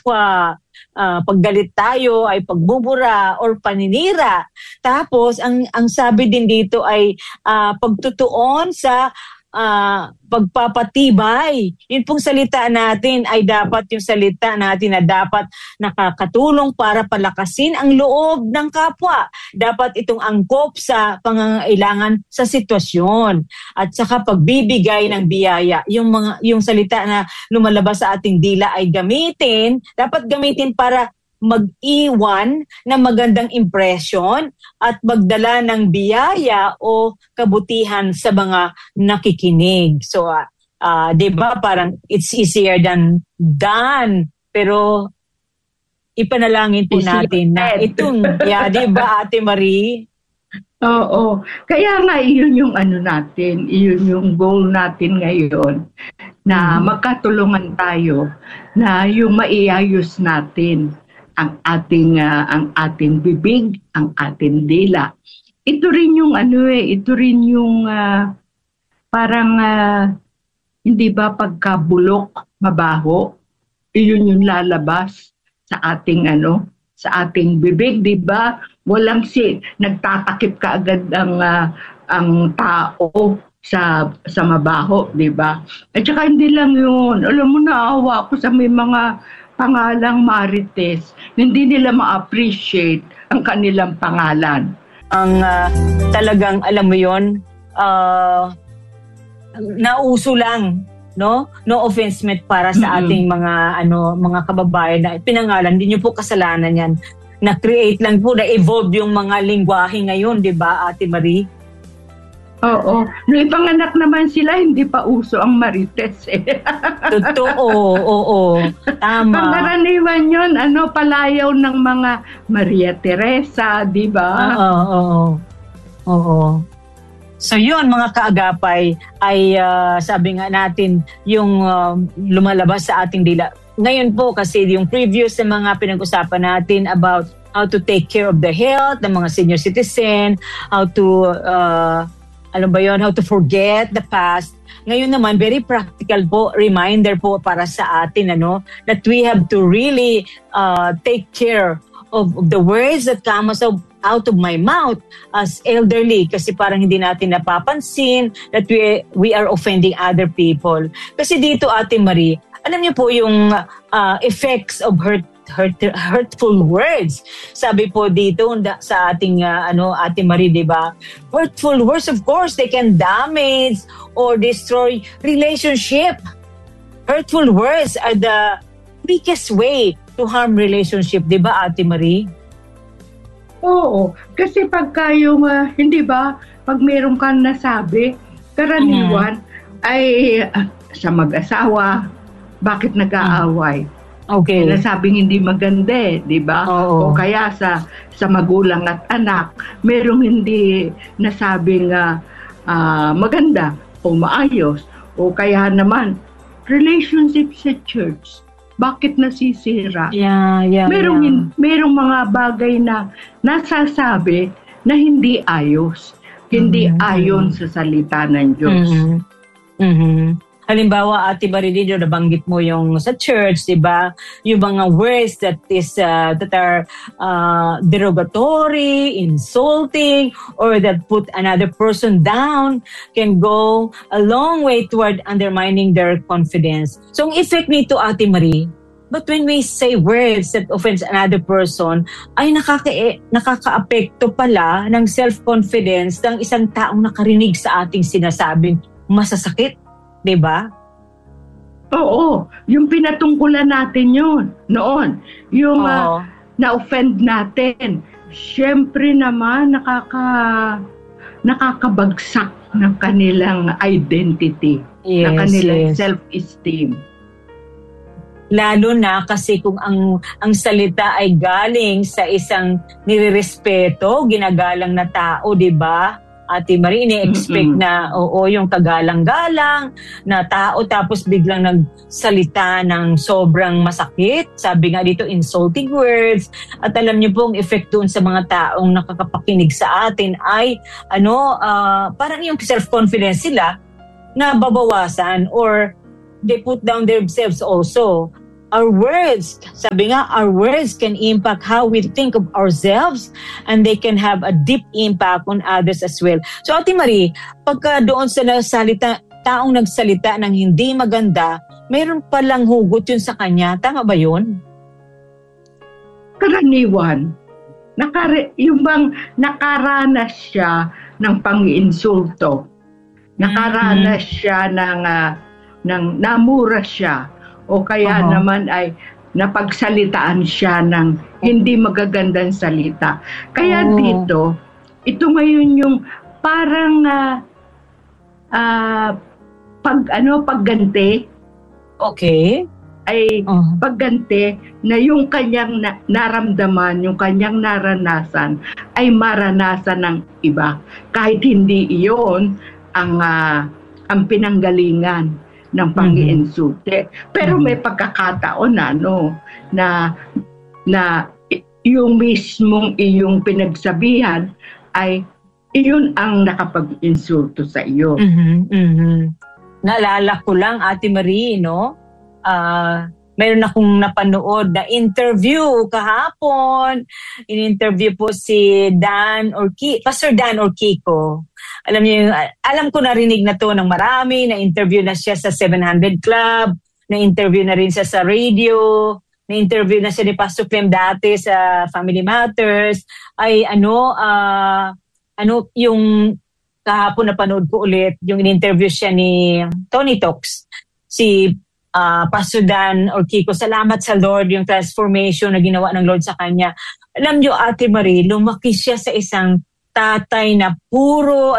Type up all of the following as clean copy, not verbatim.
kapwa. Paggalit tayo ay pagbubura or paninira. Tapos ang sabi din dito ay pagtutuon sa pagpapatibay. Yun pong salita natin ay dapat yung salita natin na dapat nakakatulong para palakasin ang loob ng kapwa. Dapat itong angkop sa pangangailangan sa sitwasyon. At saka pagbibigay ng biyaya. Yung salita na lumalabas sa ating dila ay dapat gamitin para mag-iwan ng magandang impression at magdala ng biyaya o kabutihan sa mga nakikinig. So, 'di ba, parang it's easier than done. Pero ipanalangin po natin na itong, 'di ba, Ate Marie? Oo. Kaya nga iyon yung natin, iyon yung goal natin ngayon na magkatulungan tayo na yung maiayos natin ang ating bibig, ang ating dila. Ito rin yung ito rin yung parang hindi ba pagkabulok, mabaho, iyon yung lalabas sa ating sa ating bibig, di ba? Walang nagtatakip ka agad ang tao sa mabaho, di ba? At saka hindi lang yun. Alam mo, naawa ako sa may mga pangalang Marites, hindi nila ma-appreciate ang kanilang pangalan. Ang talagang, alam mo yun, nauso lang, no? No offense meant para sa ating mga kababayan na pinangalan, hindi nyo po kasalanan yan. Na-create lang po, na-evolve yung mga lingwahe ngayon, di ba, Ate Marie? Oo. Nung ipanganak naman sila, hindi pa uso ang Marites eh. Totoo, oo. Tama. Pangkaraniwan yun, palayaw ng mga Maria Teresa, di ba? Oo. So yun, mga kaagapay, ay sabi nga natin, yung lumalabas sa ating dila. Ngayon po, kasi yung previous sa mga pinag-usapan natin about how to take care of the health ng mga senior citizen, how to how to forget the past. Ngayon naman, very practical po, reminder po para sa atin, that we have to really take care of the words that come out of my mouth as elderly, kasi parang hindi natin napapansin that we are offending other people. Kasi dito, Ate Marie, alam niyo po yung effects of hurtful words. Sabi po dito sa ating Ate Marie, 'di ba? Hurtful words, of course, they can damage or destroy relationship. Hurtful words are the weakest way to harm relationship, 'di ba, Ate Marie? Oo, kasi pagka yung hindi ba, pag meron kang nasabi, karaniwan ay sa mag-asawa, bakit nag-aaway? Okay. Nasabing hindi maganda, di ba? O kaya sa magulang at anak, merong hindi nasabing maganda o maayos. O kaya naman, relationship sa church, bakit nasisira? Merong mga bagay na nasasabi na hindi ayos. Hindi ayon sa salita ng Diyos. Halimbawa, Ate Marilino, nabanggit mo yung sa church, di ba? Yung mga words that are derogatory, insulting, or that put another person down can go a long way toward undermining their confidence. So, ang effect nito, Ate Marie, but when we say words that offends another person, ay nakaka-apekto pala ng self-confidence ng isang taong nakarinig sa ating sinasabing masasakit. Diba? Oo. Yung pinatungkulan natin yun noon. Yung na-offend natin. Siyempre naman nakakabagsak ng kanilang identity. Yes, ng kanilang self-esteem. Lalo na kasi kung ang salita ay galing sa isang nirerespeto, ginagalang na tao, diba? Ate Marie, ini-expect na yung kagalang-galang na tao tapos biglang nagsalita ng sobrang masakit. Sabi nga dito, insulting words. At alam niyo po, ang effect doon sa mga taong nakakapakinig sa atin ay parang yung self-confidence sila na babawasan or they put down themselves also. our words, sabi nga, our words can impact how we think of ourselves and they can have a deep impact on others as well. So Ate Marie, pagka doon sa taong nagsalita ng hindi maganda, mayroon palang hugot yun sa kanya. Tama ba yun? Karaniwan. Yung bang nakaranas siya ng pang-insulto. Nakaranas siya ng namura siya. O kaya naman ay napagsalitaan siya ng hindi magagandang salita. Kaya dito, ito ngayon yung parang pagganti. Okay. Ay pagganti na yung kanyang naramdaman, yung kanyang naranasan ay maranasan ng iba. Kahit hindi iyon ang pinanggalingan ng pang-iinsulte. Pero may pagkakataon na yung mismong iyong pinagsabihan ay iyon ang nakapag-insulto sa iyo. Naalala ko lang, Ate Marie, no? Meron akong napanood na interview kahapon. In-interview po si Pastor Dan Orquico. Alam ko narinig na to ng marami, na-interview na siya sa 700 Club, na-interview na rin siya sa radio, na-interview na siya ni Pastor Clem dati sa Family Matters. Ay yung kahapon napanood ko ulit, yung in-interview siya ni Tony Talks, si Pastor Dan Orquico. Salamat sa Lord, yung transformation na ginawa ng Lord sa kanya. Alam niyo, Ate Marie, lumaki siya sa isang tatay na puro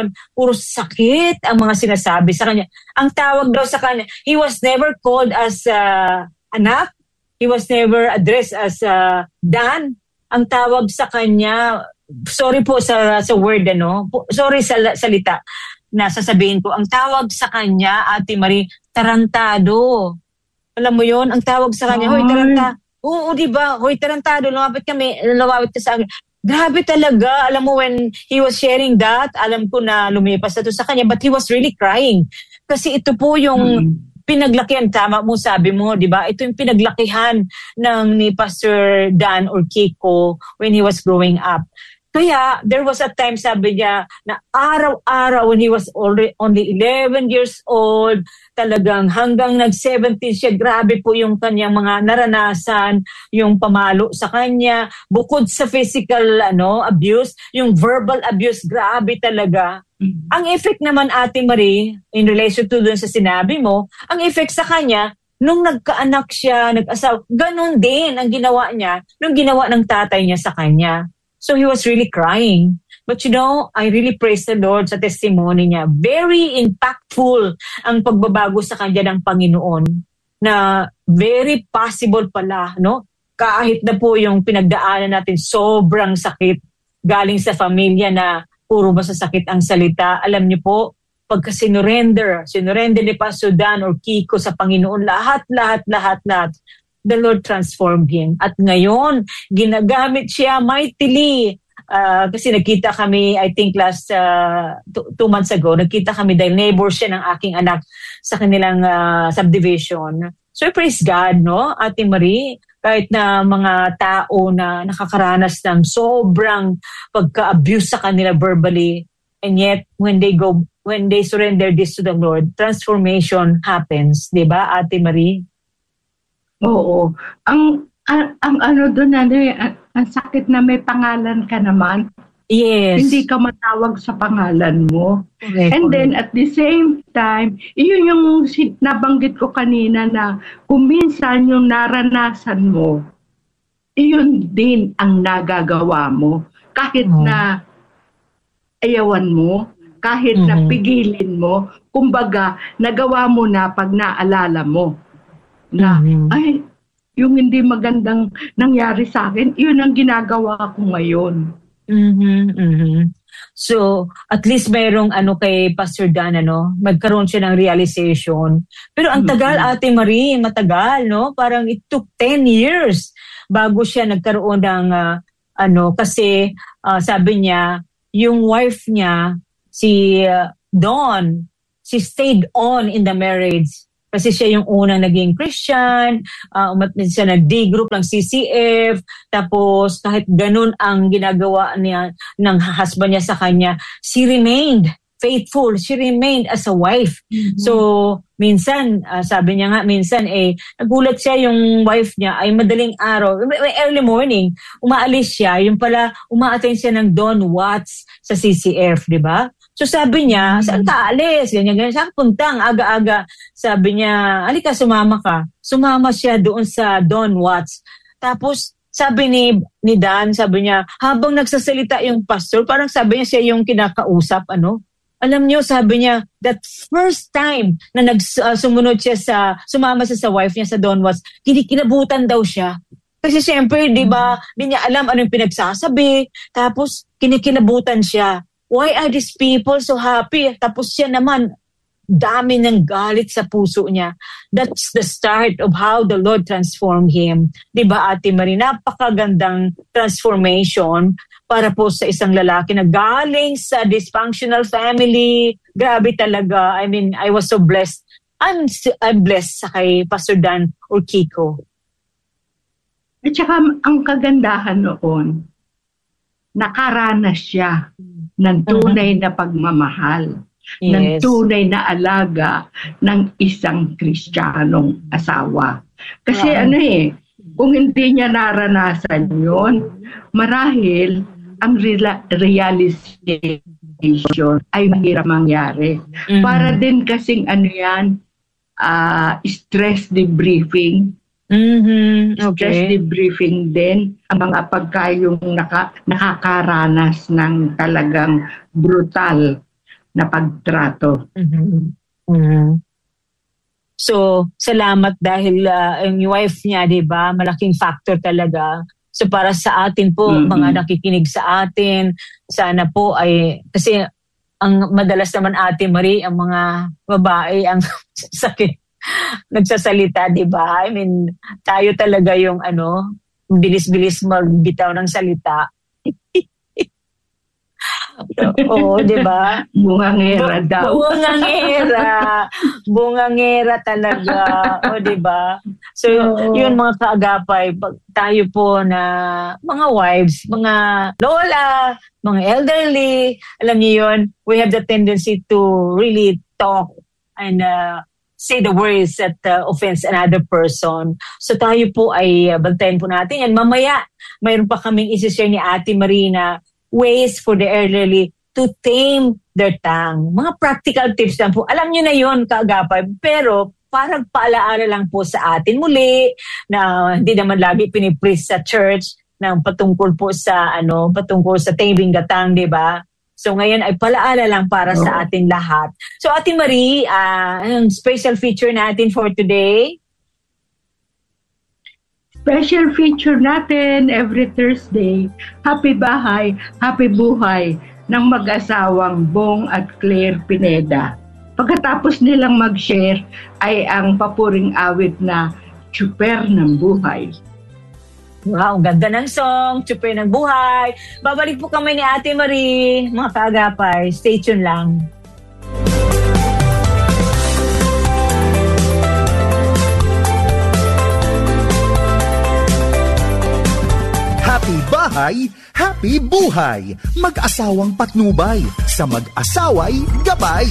sakit ang mga sinasabi sa kanya. Ang tawag daw sa kanya, he was never called as anak. He was never addressed as Dan. Ang tawag sa kanya, sorry po sa word, sorry sa salita na sasabihin ko, ang tawag sa kanya, Ate Marie, tarantado. Alam mo yon, ang tawag sa kanya, hoy, tarantado. Oo, diba? Hoy, tarantado, lumapit ka sa akin. Grabe talaga. Alam mo, when he was sharing that, alam ko na lumipas na to sa kanya, but he was really crying. Kasi ito po yung pinaglakihan, tama mo, sabi mo, di ba? Ito yung pinaglakihan ni Pastor Dan Orquico when he was growing up. Kaya, there was a time, sabi niya, na araw-araw when he was only 11 years old, talagang hanggang nag-17 siya, grabe po yung kanyang mga naranasan, yung pamalo sa kanya, bukod sa physical abuse, yung verbal abuse, grabe talaga. Ang effect naman, Ate Marie, in relation to dun sa sinabi mo, ang effect sa kanya, nung nagkaanak siya, nag-asawa, ganun din ang ginawa niya, nung ginawa ng tatay niya sa kanya. So he was really crying. But I really praise the Lord sa testimony niya. Very impactful ang pagbabago sa kanya ng Panginoon. Na very possible pala, kahit na po yung pinagdaanan natin sobrang sakit galing sa pamilya na puro masasakit ang salita. Alam niyo po, pagka sinurrender ni Pastor Dan Orquico sa Panginoon, lahat, the Lord transformed him. At ngayon, ginagamit siya mightily. Kasi nagkita kami, I think last 2 months ago, nagkita kami dahil neighbor siya ng aking anak sa kanilang subdivision. So praise God, Ate Marie, kahit na mga tao na nakakaranas ng sobrang pagka-abuse sa kanila verbally, and yet when they surrender this to the Lord, transformation happens, 'di ba, Ate Marie? Oo. Ang doon ang sakit na may pangalan ka naman. Yes. Hindi ka matawag sa pangalan mo. Correct. And then at the same time, iyon yung nabanggit ko kanina na kung minsan yung naranasan mo, iyon din ang nagagawa mo. Kahit na ayawan mo, kahit na pigilin mo, kumbaga nagawa mo na pag naalala mo. Na, ay, yung hindi magandang nangyari sa akin, yun ang ginagawa ko ngayon. So, at least mayroong kay Pastor Dan, magkaroon siya ng realization. Pero ang tagal, Ate Marie, matagal, Parang it took 10 years bago siya nagkaroon ng, kasi sabi niya, yung wife niya, si Dawn, she stayed on in the marriage. Kasi siya yung unang naging Christian, siya nag-D group ng CCF, tapos kahit ganun ang ginagawa niya ng husband niya sa kanya, she remained faithful. She remained as a wife. Mm-hmm. So, minsan, sabi niya nga, minsan nagulat siya yung wife niya ay madaling araw, early morning, umaalis siya, yung pala, uma-attend siya ng Don Watts sa CCF, di ba? So sabi niya, saan ka alis? Ganyan. Saan punta? Ang aga-aga. Sabi niya, alika, sumama ka. Sumama siya doon sa Don Watts. Tapos, sabi ni Dan, sabi niya, habang nagsasalita yung pastor, parang sabi niya siya yung kinakausap, Alam niyo, sabi niya, that first time na sumunod siya sumama siya sa wife niya sa Don Watts, kinabutan daw siya. Kasi siyempre, di ba, di niya alam anong pinagsasabi. Tapos, kinabutan siya. Why are these people so happy? Tapos siya naman, dami ng galit sa puso niya. That's the start of how the Lord transformed him. Di ba, Ate Marie? Napakagandang transformation para po sa isang lalaki na galing sa dysfunctional family. Grabe talaga. I mean, I was so blessed. I'm blessed sa kay Pastor Dan or Kiko. At saka ang kagandahan noon, nakaranas siya ng tunay na pagmamahal, ng tunay na alaga ng isang Kristiyanong asawa. Kasi kung hindi niya naranasan yun, marahil ang realization ay mahirap mangyari. Mm-hmm. Para din kasing stress debriefing. Mm-hmm. Okay. Stress debriefing din ang mga pagkayong nakakaranas ng talagang brutal na pagtrato. Mm-hmm. Mm-hmm. So, salamat dahil yung wife niya, di ba, malaking factor talaga. So para sa atin po, mga nakikinig sa atin, sana po kasi ang madalas naman Ate Marie, ang mga babae, ang sakit, nagsasalita, di ba? I mean, tayo talaga yung bilis-bilis magbitaw ng salita. Oo, di ba? Bungangera daw. Bungangera talaga. O, di ba? So, yun mga kaagapay, tayo po na mga wives, mga lola, mga elderly, alam niyo yun, we have the tendency to really talk and say the words that offense another person. So tayo po ay bantayan po natin yan. Mamaya, mayroon pa kaming isi-share ni Ate Marina ways for the elderly to tame their tongue. Mga practical tips lang po. Alam niyo na yun, kaagapay. Pero parang paalaala lang po sa atin muli na hindi naman lagi pinipreach sa church ng patungkol sa taming the tongue, di ba? So ngayon ay palaala lang para sa atin lahat. So Ate Marie, ang special feature natin for today? Special feature natin every Thursday, Happy Bahay, Happy Buhay ng mag-asawang Bong at Claire Pineda. Pagkatapos nilang mag-share ay ang papuring awit na Tsuper ng Buhay. Wow, ganda ng song, Tsuper ng Buhay. Babalik po kami ni Ate Marie, mga kaagapay. Stay tuned lang. Happy Bahay, Happy Buhay. Mag-asawang patnubay, sa mag-asaway gabay.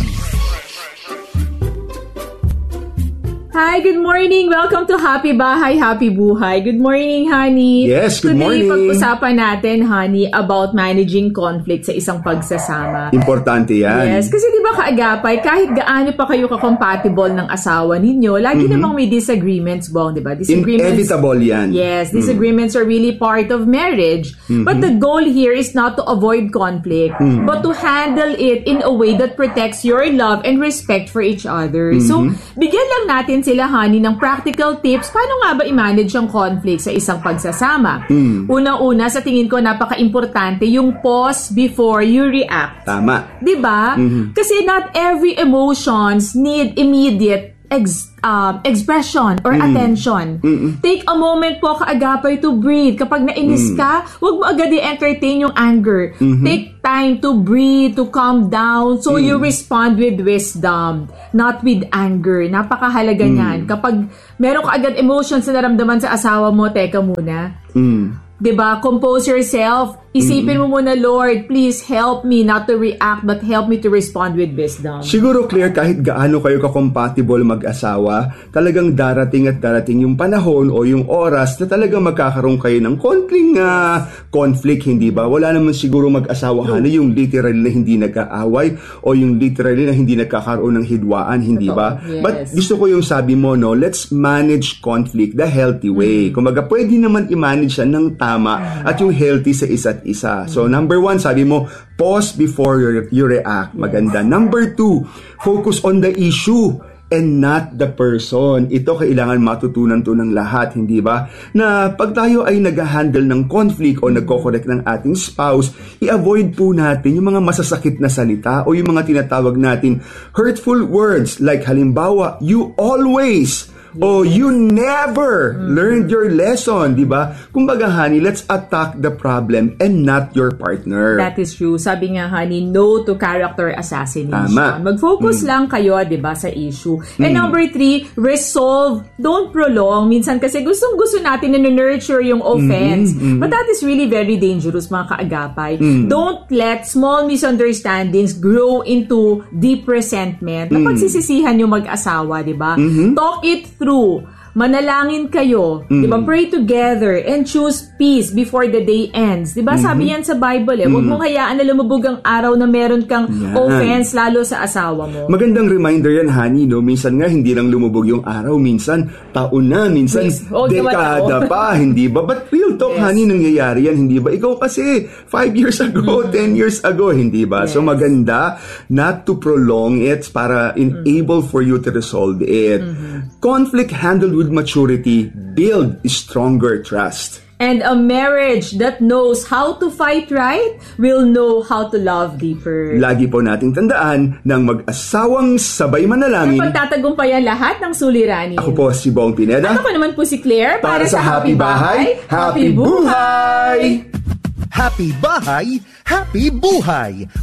Hi, good morning. Welcome to Happy Bahay, Happy Buhay. Good morning, honey. Yes, good morning. Today, pag-usapan natin, honey, about managing conflict sa isang pagsasama. Importante yan. Yes, kasi di ba kaagapay, kahit gaano pa kayo ka-compatible ng asawa ninyo, lagi namang may disagreements, Bong, di ba? Inevitable yan. Yes, disagreements are really part of marriage. But the goal here is not to avoid conflict, but to handle it in a way that protects your love and respect for each other. So, bigyan lang natin sila, honey, ng practical tips. Paano nga ba i-manage ang conflict sa isang pagsasama? Una-una, sa tingin ko, napaka-importante yung pause before you react. Tama. Diba? Kasi not every emotions need immediate expression or attention. Take a moment po, kaagapay, to breathe. Kapag nainis ka, huwag mo agad i-entertain yung anger. Take time to breathe, to calm down, so you respond with wisdom, not with anger. Napakahalaga niyan. Kapag meron ka agad emotions na naramdaman sa asawa mo, teka muna. Diba? Compose yourself. Isipin mo muna, Lord, please help me not to react but help me to respond with wisdom. Siguro, Claire, kahit gaano kayo ka-compatible mag-asawa, talagang darating yung panahon o yung oras na talagang magkakaroon kayo ng konting conflict, hindi ba? Wala naman siguro mag-asawa yung literal na hindi nag-aaway o yung literal na hindi nagkakaroon ng hidwaan, hindi ba? Yes. But gusto ko yung sabi mo, no, let's manage conflict the healthy way. Kumbaga, pwede naman i-manage siya ng tama at yung healthy sa isa't isa. So, number 1, sabi mo, pause before you react. Maganda. Number 2, focus on the issue and not the person. Ito kailangan matutunan to ng lahat, hindi ba? Na pag tayo ay nag-handle ng conflict o nagko-correct ng ating spouse, i-avoid po natin yung mga masasakit na salita o yung mga tinatawag natin hurtful words, like halimbawa, you always o you never learned your lesson, di ba? Kumbaga, honey, let's attack the problem and not your partner. That is true. Sabi nga, honey, no to character assassination. Tama. Mag-focus lang kayo, di ba, sa issue. And number 3, resolve. Don't prolong. Minsan kasi gustong-gusto natin na nurture yung offense. But that is really very dangerous, mga kaagapay. Don't let small misunderstandings grow into deep resentment na pagsisisihan yung mag-asawa, di ba? Talk it through. Manalangin kayo, 'di ba? Pray together and choose peace before the day ends. 'Di ba? Sabi yan sa Bible, huwag mong hayaan na lumubog ang araw na meron kang offense lalo sa asawa mo. Magandang reminder yan, honey, no? Minsan nga hindi lang lumubog yung araw, minsan taon na, minsan dekada pa, hindi ba? But real talk, honey, nangyayari yan, hindi ba? Ikaw kasi 5 years ago, 10 years ago, hindi ba? So maganda not to prolong it para enable for you to resolve it. Conflict handled with maturity build stronger trust. And a marriage that knows how to fight right will know how to love deeper. Lagi po nating tandaan ng mag-asawang sabay manalangin. At pagtatagumpayan lahat ng suliranin. Ako po si Bong Pineda. At ako naman po si Claire para sa Happy Bahay, Happy Buhay! Happy Bahay, Happy Buhay!